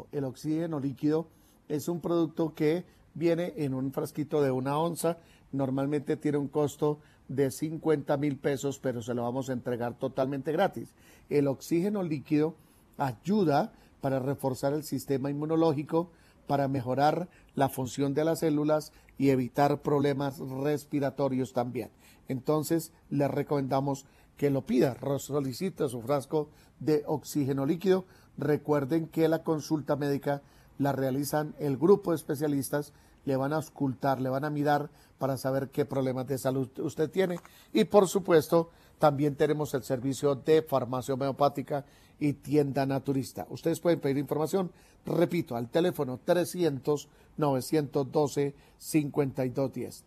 líquido. El oxígeno líquido es un producto que viene en un frasquito de 1 onza. Normalmente tiene un costo de 50,000 pesos, pero se lo vamos a entregar totalmente gratis. El oxígeno líquido ayuda para reforzar el sistema inmunológico, para mejorar la función de las células y evitar problemas respiratorios también. Entonces, les recomendamos que lo pida, solicite su frasco de oxígeno líquido. Recuerden que la consulta médica la realizan el grupo de especialistas, le van a auscultar, le van a mirar para saber qué problemas de salud usted tiene. Y por supuesto, también tenemos el servicio de farmacia homeopática y tienda naturista. Ustedes pueden pedir información, repito, al teléfono 300-912-5210.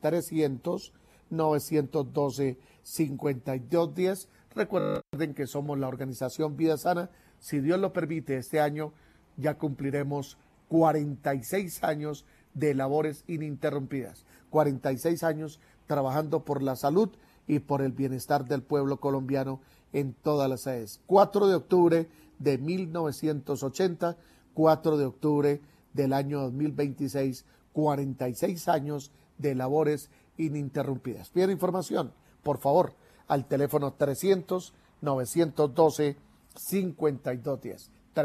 300-912-5210. Recuerden que somos la organización Vida Sana. Si Dios lo permite, este año ya cumpliremos 46 años de labores ininterrumpidas, 46 años trabajando por la salud y por el bienestar del pueblo colombiano en todas las sedes. 4 de octubre de 1980, 4 de octubre del año 2026, 46 años de labores ininterrumpidas. Piden información, por favor, al teléfono 300-912-5210.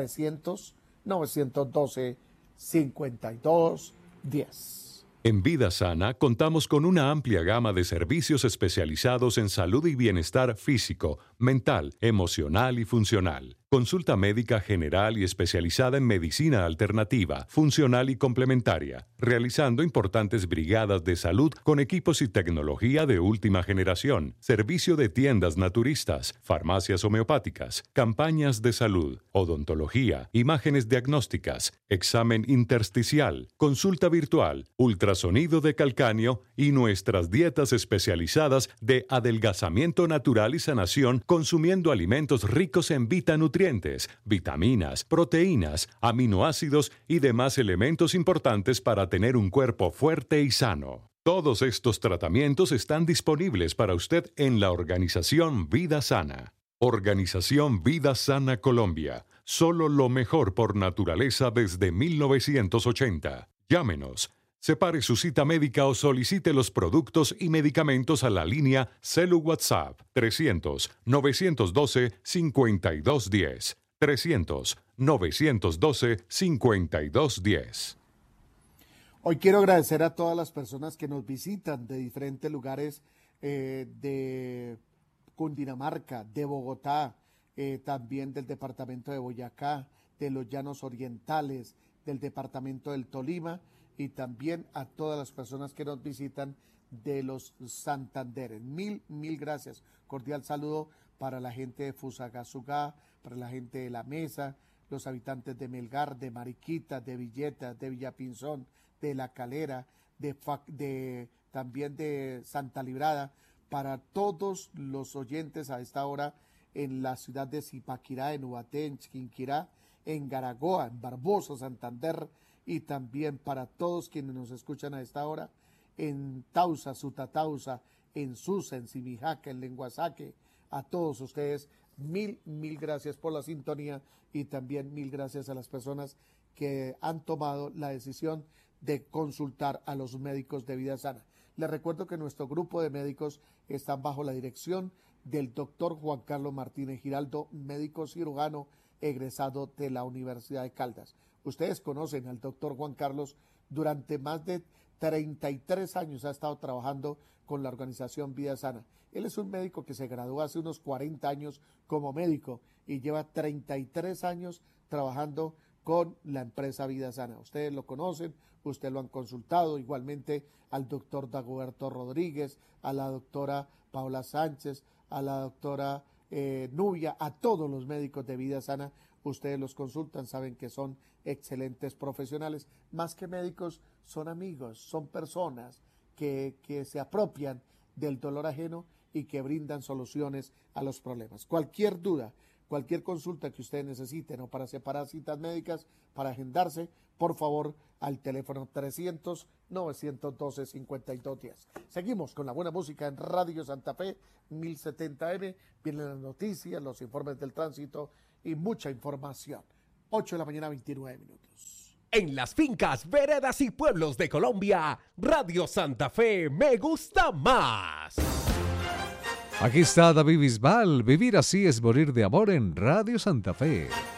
300-912-5210. En Vida Sana contamos con una amplia gama de servicios especializados en salud y bienestar físico, mental, emocional y funcional. Consulta médica general y especializada en medicina alternativa, funcional y complementaria, realizando importantes brigadas de salud con equipos y tecnología de última generación, servicio de tiendas naturistas, farmacias homeopáticas, campañas de salud, odontología, imágenes diagnósticas, examen intersticial, consulta virtual, ultrasonido de calcáneo y nuestras dietas especializadas de adelgazamiento natural y sanación consumiendo alimentos ricos en nutrientes, vitaminas, proteínas, aminoácidos y demás elementos importantes para tener un cuerpo fuerte y sano. Todos estos tratamientos están disponibles para usted en la Organización Vida Sana. Organización Vida Sana Colombia. Solo lo mejor por naturaleza desde 1980. Llámenos. Separe su cita médica o solicite los productos y medicamentos a la línea Celu WhatsApp 300-912-5210. 300-912-5210. Hoy quiero agradecer a todas las personas que nos visitan de diferentes lugares de Cundinamarca, de Bogotá, también del departamento de Boyacá, de los Llanos Orientales, del departamento del Tolima, y también a todas las personas que nos visitan de los Santanderes. Mil gracias. Cordial saludo para la gente de Fusagasugá, para la gente de La Mesa, los habitantes de Melgar, de Mariquita, de Villeta, de Villapinzón, de La Calera, también de Santa Librada, para todos los oyentes a esta hora en la ciudad de Zipaquirá, en Ubaté, en Chiquinquirá, en Garagoa, en Barbosa, Santander, y también para todos quienes nos escuchan a esta hora en Tausa, Sutatausa, en Susa, en Simijaca, en Lenguasaque. A todos ustedes, mil gracias por la sintonía y también mil gracias a las personas que han tomado la decisión de consultar a los médicos de Vida Sana. Les recuerdo que nuestro grupo de médicos está bajo la dirección del doctor Juan Carlos Martínez Giraldo, médico cirujano egresado de la Universidad de Caldas. Ustedes conocen al doctor Juan Carlos, durante más de 33 años ha estado trabajando con la organización Vida Sana. Él es un médico que se graduó hace unos 40 años como médico y lleva 33 años trabajando con la empresa Vida Sana. Ustedes lo conocen, ustedes lo han consultado, igualmente al doctor Dagoberto Rodríguez, a la doctora Paula Sánchez, a la doctora Nubia, a todos los médicos de Vida Sana. Ustedes los consultan, saben que son excelentes profesionales. Más que médicos, son amigos, son personas que se apropian del dolor ajeno y que brindan soluciones a los problemas. Cualquier duda, cualquier consulta que ustedes necesiten o para separar citas médicas, para agendarse, por favor, al teléfono 300-912-5210. Seguimos con la buena música en Radio Santa Fe, 1070M. Vienen las noticias, los informes del tránsito y mucha información. 8 de la mañana, 29 minutos. En las fincas, veredas y pueblos de Colombia, Radio Santa Fe me gusta más. Aquí está David Bisbal. Vivir así es morir de amor en Radio Santa Fe.